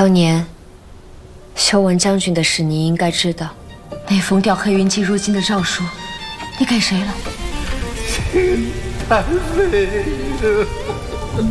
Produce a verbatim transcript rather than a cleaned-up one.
当年修文将军的事，你应该知道。 那封调黑云姬入京的诏书，你给谁了？ 秦太妃。